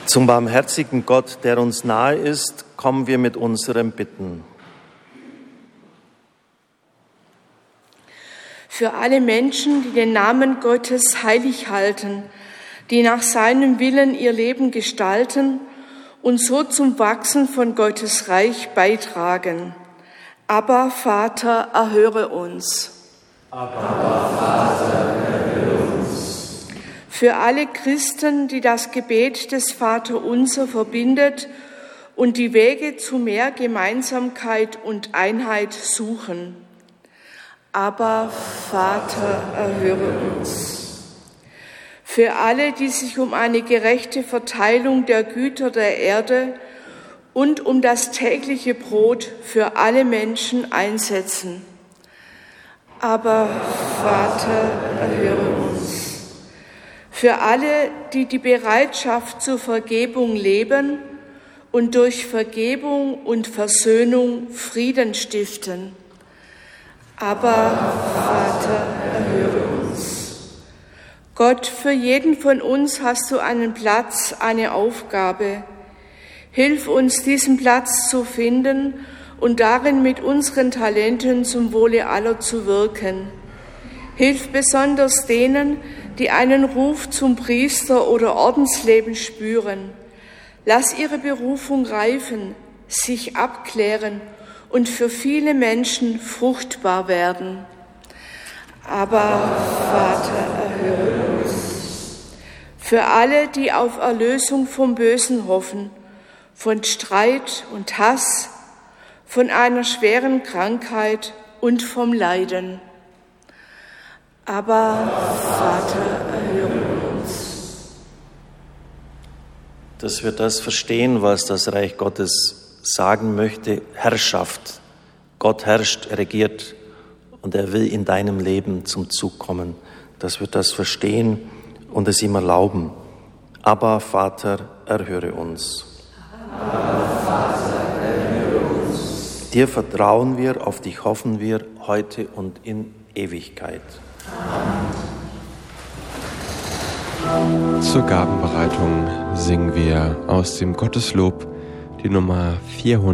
Zum barmherzigen Gott, der uns nahe ist, kommen wir mit unseren Bitten. Für alle Menschen, die den Namen Gottes heilig halten, die nach seinem Willen ihr Leben gestalten und so zum Wachsen von Gottes Reich beitragen. Abba, Vater, erhöre uns. Abba, Vater, erhöre uns. Für alle Christen, die das Gebet des Vaterunser verbindet und die Wege zu mehr Gemeinsamkeit und Einheit suchen. Abba, Vater, erhöre uns. Für alle, die sich um eine gerechte Verteilung der Güter der Erde und um das tägliche Brot für alle Menschen einsetzen. Abba, Vater, erhöre uns. Für alle, die die Bereitschaft zur Vergebung leben und durch Vergebung und Versöhnung Frieden stiften. Aber, Vater, erhöre uns. Gott, für jeden von uns hast du einen Platz, eine Aufgabe. Hilf uns, diesen Platz zu finden und darin mit unseren Talenten zum Wohle aller zu wirken. Hilf besonders denen, die einen Ruf zum Priester- oder Ordensleben spüren. Lass ihre Berufung reifen, sich abklären und für viele Menschen fruchtbar werden. Aber, Vater, erhöre uns. Für alle, die auf Erlösung vom Bösen hoffen, von Streit und Hass, von einer schweren Krankheit und vom Leiden. Aber, Vater, erhöre uns. Dass wir das verstehen, was das Reich Gottes sagen möchte, Herrschaft. Gott herrscht, regiert und er will in deinem Leben zum Zug kommen. Dass wir das verstehen und es ihm erlauben. Aber Vater, erhöre uns. Aber Vater, erhöre uns. Dir vertrauen wir, auf dich hoffen wir, heute und in Ewigkeit. Amen. Zur Gabenbereitung singen wir aus dem Gotteslob die Nummer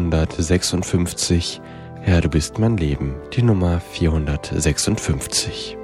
456, Herr, du bist mein Leben, die Nummer 456.